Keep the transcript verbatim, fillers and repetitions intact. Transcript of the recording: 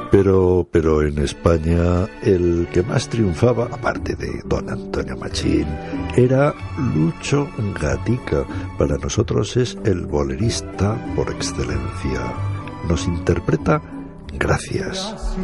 Pero, pero en España el que más triunfaba, aparte de don Antonio Machín, era Lucho Gatica. Para nosotros es el bolerista por excelencia. Nos interpreta Gracias.